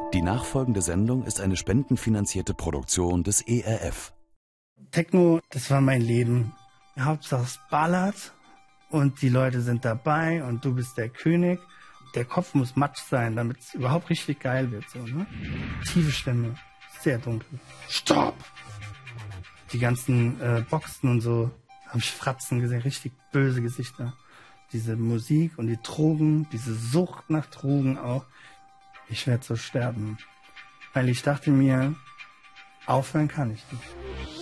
Die nachfolgende Sendung ist eine spendenfinanzierte Produktion des ERF. Techno, das war mein Leben. Hauptsache es ballert und die Leute sind dabei und du bist der König. Der Kopf muss matsch sein, damit es überhaupt richtig geil wird. So, ne? Tiefe Stimme, sehr dunkel. Stopp! Die ganzen Boxen und so, habe ich Fratzen gesehen, richtig böse Gesichter. Diese Musik und die Drogen, diese Sucht nach Drogen auch. Ich werde so sterben. Weil ich dachte mir, aufhören kann ich nicht.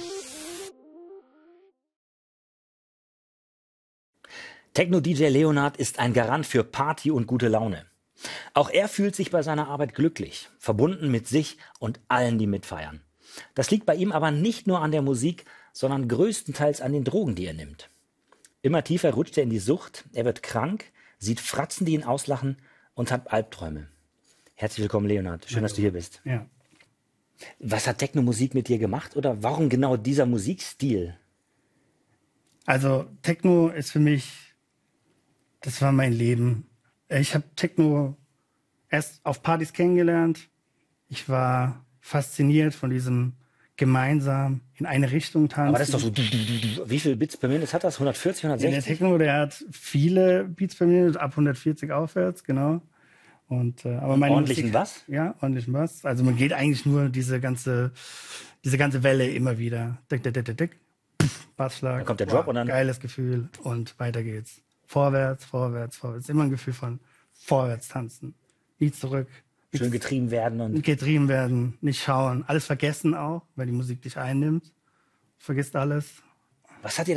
Techno-DJ Leonard ist ein Garant für Party und gute Laune. Auch er fühlt sich bei seiner Arbeit glücklich, verbunden mit sich und allen, die mitfeiern. Das liegt bei ihm aber nicht nur an der Musik, sondern größtenteils an den Drogen, die er nimmt. Immer tiefer rutscht er in die Sucht, er wird krank, sieht Fratzen, die ihn auslachen und hat Albträume. Herzlich willkommen, Leonard. Schön, dass du hier bist. Ja. Was hat Techno-Musik mit dir gemacht oder warum genau dieser Musikstil? Also Techno ist für mich, das war mein Leben. Ich habe Techno erst auf Partys kennengelernt. Ich war fasziniert von diesem gemeinsam in eine Richtung tanzen. Aber das ist doch so, wie viele Bits per Minute hat das? 140, 160? Der Techno, der hat viele Beats per Minute, ab 140 aufwärts, genau. Und, aber meine ordentlichen Musik, Bass? Ja, ordentlichen Bass. Also man geht eigentlich nur diese ganze Welle immer wieder. Dick, dick, dick, dick, dick. Bassschlag. Dann kommt der Drop und dann... Geiles Gefühl und weiter geht's. Vorwärts, vorwärts, vorwärts. Immer ein Gefühl von vorwärts tanzen. Nie zurück. Schön getrieben werden und... Getrieben werden, nicht schauen. Alles vergessen auch, weil die Musik dich einnimmt. Vergisst alles. Was hat dir